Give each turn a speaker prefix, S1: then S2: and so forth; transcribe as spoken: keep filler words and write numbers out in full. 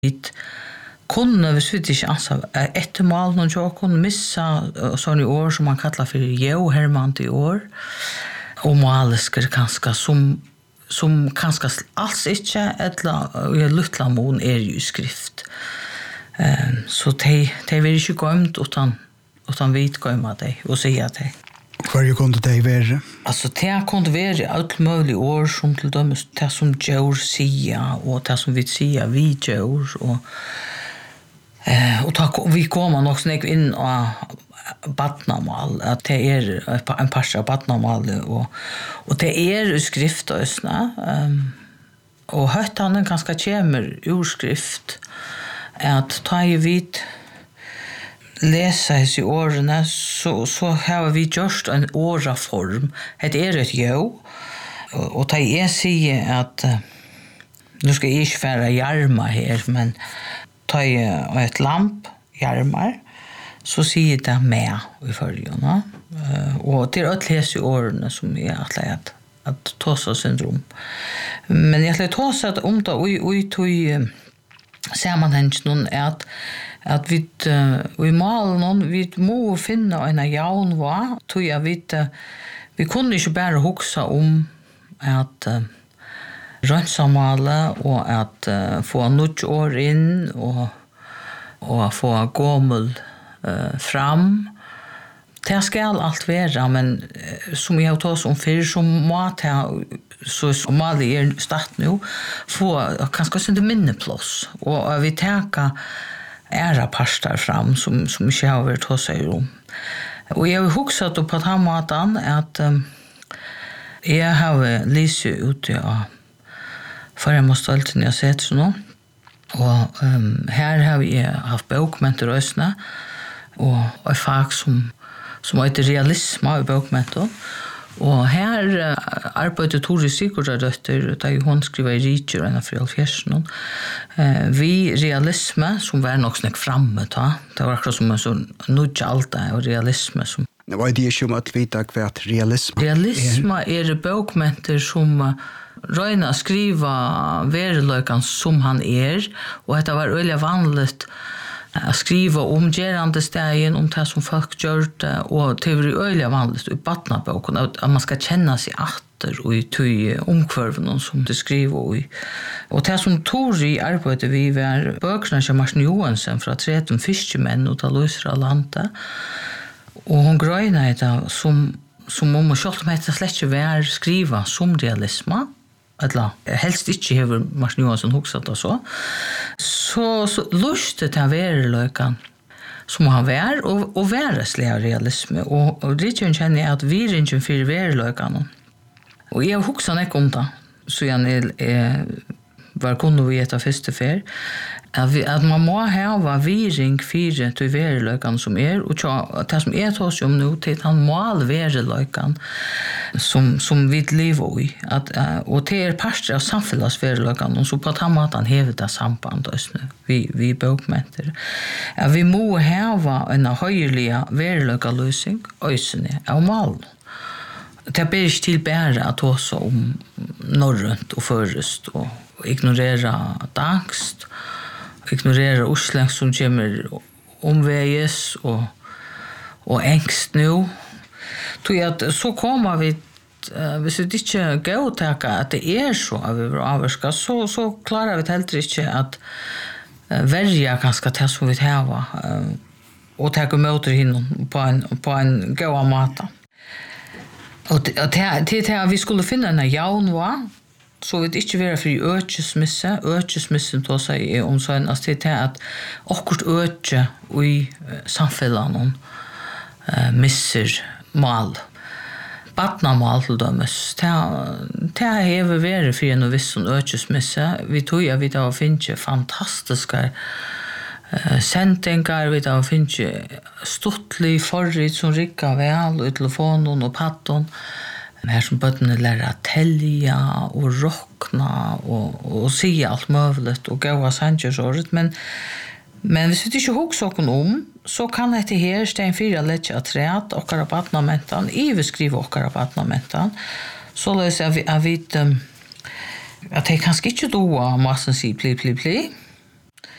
S1: Vit kunne, hvis vi ikke anser ettermal noen jo kunne missa sånne år som man kallar for jo hermant i år, og malisker kanskje som, som kanskje alls ikke, eller i luttla mån er jo skrift. Um, så de, de vil ikke gømt utan, utan vit gømma de og sier de.
S2: Hva kunne det være?
S1: Altså, det kunne være alt mulig år som til dømes det som Gjør sier, og det som vi sier vi Gjør, og Eh, og ta, vi kommer nok snakk inn av badnamal, at det er en par av badnamal, og, og det er skrift også, um, og høyt han ganske kjemer ur skrift, at ta i vidt lesa i årene, så, så har vi gjort en åraform, det er et jo, og, og ta i jeg sier at, uh, nu skal jeg ikke være hjerma her, men ta et lamp, hjermar, så sier det med i følgen. Uh, og det er alt les i årene som er at, at tåsa syndrom. Men jeg har tåsat om det, og, og tog uh, sammenhengen er at, at vi, uh, vi maler noen, vi må finne en jaun hva, tog jeg vet, uh, vi kunne ikke bare huksa om at uh, rønnsamale og at uh, få nødt år inn og, og få gommel uh, fram. Det skal alt være, men uh, som jeg har tatt om før, så må jeg, så må det er start nå, få kanskje sånn minneplås, og uh, vi tenker æra pastar fram som, som ikke har vært hos seg om. Og jeg har hukset på den måten at um, jeg har lyset ute av för jag måste alltid när jag sett så nu. Och um, här har vi haft bokmenter ösna och ett fag som som heter realism i bokmenter. Och här uh, arbetar Tori Sigurðardóttir där hon skriver i Richer en av fjärsen. Uh, vi realism som var nog snack framme ta. Det var akkurat som en sån nudge allt och realism som
S2: Vad är det som att vita vad realism är?
S1: Realism är bokmenter som røyna å skriva vereløykan som han er, og dette var øyelig vanligt å skriva om gerande stegen, om det som folk gjør det, og det var øyelig vanligt i badnaboken, at man skal kjenne seg atter og i tøy omkvarven som det skriver i. Og det som Tori arbeidet vi var bøkene til Martin Johansen fra tretten fiskemenn og til Løsra landet, og hun grøyna det som, som om hun selv om det slett ikke var skriva som realisme, eller helst ikke hever Martin Johansson hukset og så, så, så lustet han vereløykan som han var, og, og væreslig realisme, og, og Richard kjenner jeg at vi er ikke for vereløykan. Og jeg har hukset ikke om det, så jeg er, var kunde vi etter første fer, at, vi, at man må ha viring fire til vereløykan som er, og det som jeg tar seg om nå, til at han mål vereløykan som, som vi lever i, at, og det er parter av samfunnsvereløykan, og så på den måten hever det samband vi, vi bokmenter. At vi må ha en høyerlig vereløykaløsning, øysene av mål. Det ber ikke til bare at også om norrønt og førest, og ignorera dagst, ignorera urslang som kommer omveges og, og engst nå. At så kommer vi, uh, hvis vi ikke godtaker at det er så at vi vil avvarska, så, så klarer vi heller ikke at uh, verja ganske til som vi har, uh, og takke møter henne på en, på en god måte. Og til at vi skulle finne en jaunva, så vi ikke være for økesmisse. Økesmissen til å si om sånn, altså til at akkurat øke i samfunnet uh, misser mal. Badnamal til dømes. Det har vært for en viss sånn økesmisse. Vi tror at vi da finner fantastiske uh, sendinger, vi da finner stortlig forrit som rikker vel, i telefonen og patten. Her som bøttene lærer å telja og rokna og, og si alt møvlet og gåa sannsjørsåret. Men, men hvis vi ikke hukser oss om, så kan dette her stein fire letje av treet, okkara badnamentan, i vi skriver okkara badnamentan, så løser jeg at vi at jeg kanskje ikke doa massen si pli, pli, pli,